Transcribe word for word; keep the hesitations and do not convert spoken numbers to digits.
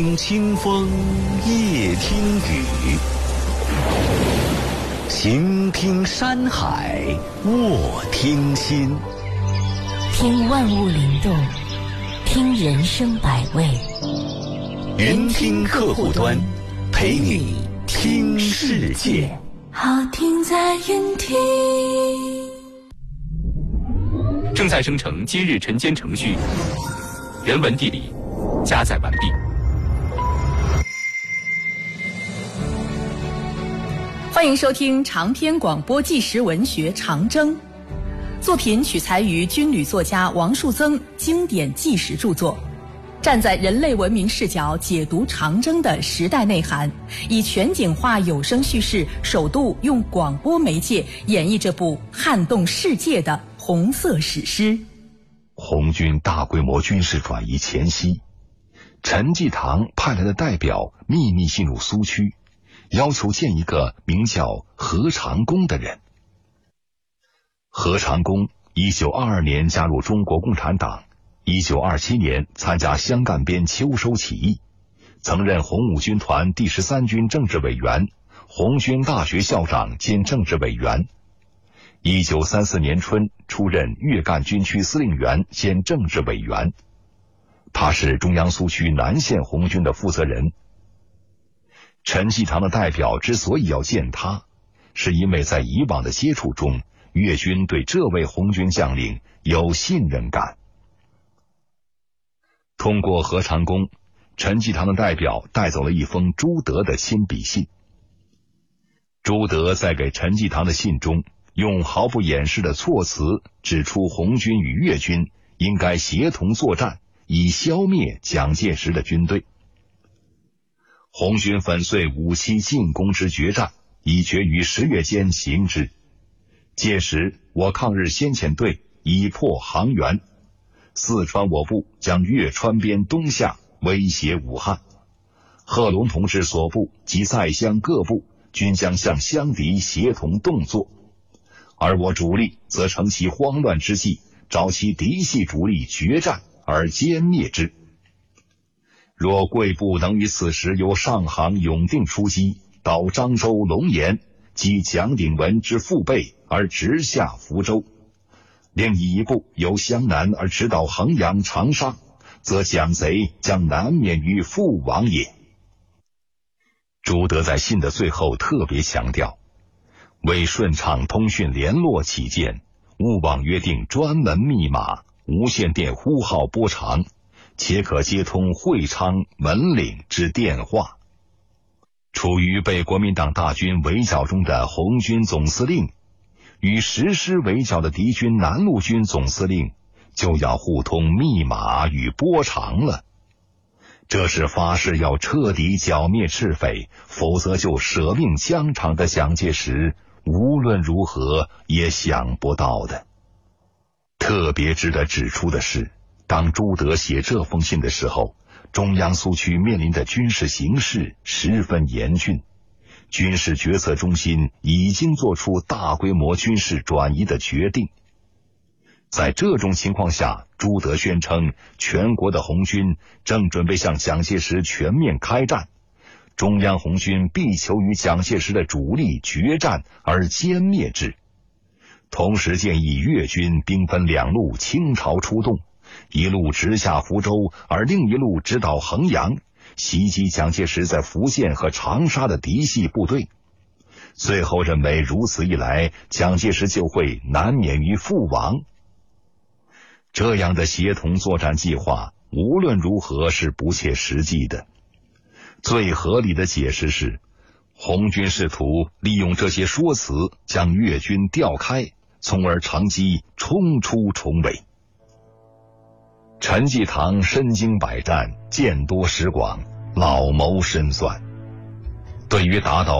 听清风，夜听雨，行听山海，卧听心。 听万物灵动，听人生百味。 云听客户端，陪你听世界。 好听在云听。 正在生成今日晨间程序，人文地理加载完毕。 欢迎收听长篇广播纪实文学《长征》，作品取材于军旅作家王树增经典纪实著作，站在人类文明视角解读长征的时代内涵，以全景化有声叙事，首度用广播媒介演绎这部撼动世界的红色史诗。 红军大规模军事转移前夕，陈济棠派来的代表秘密进入苏区，要求见一个名叫何长工的人。何长工一九二二年加入中国共产党，一九二七年参加湘赣边秋收起义，曾任红五军团第十三军政治委员、红军大学校长兼政治委员。一九三四年春出任粤赣军区司令员兼政治委员。他是中央苏区南线红军的负责人。陈济棠的代表之所以要见他，是因为在以往的接触中，粤军对这位红军将领有信任感。通过何长工，陈济棠的代表带走了一封朱德的亲笔信。朱德在给陈济棠的信中，用毫不掩饰的措辞指出红军与粤军应该协同作战，以消灭蒋介石的军队。红军粉碎五七进攻之决战已决于十月间行之，届时我抗日先遣队已破杭源，四川我部将越川边东下，威胁武汉。贺龙同志所部及在湘各部均将向湘敌协同动作，而我主力则乘其慌乱之际，找其嫡系主力决战而歼灭之。若贵部能于此时由上杭永定出击，到漳州龙岩击蒋鼎文之父辈而直下福州，另以一部由湘南而直捣衡阳长沙，则蒋贼将难免于覆亡也。朱德在信的最后特别强调，为顺畅通讯联络起见，勿忘约定专门密码，无线电呼号波长，且可接通会昌、文岭之电话。处于被国民党大军围剿中的红军总司令，与实施围剿的敌军南路军总司令，就要互通密码与波长了。这是发誓要彻底剿灭赤匪，否则就舍命疆场的蒋介石，无论如何也想不到的。特别值得指出的是，当朱德写这封信的时候，中央苏区面临的军事形势十分严峻，军事决策中心已经做出大规模军事转移的决定。在这种情况下，朱德宣称全国的红军正准备向蒋介石全面开战，中央红军必求与蒋介石的主力决战而歼灭之。同时建议粤军兵分两路倾巢出动，一路直下福州，而另一路直捣衡阳，袭击蒋介石在福建和长沙的嫡系部队。最后认为如此一来，蒋介石就会难免于覆亡。这样的协同作战计划无论如何是不切实际的。最合理的解释是，红军试图利用这些说辞将粤军调开，从而乘机冲出重围。陈济棠身经百战，见多识广，老谋深算，对于打倒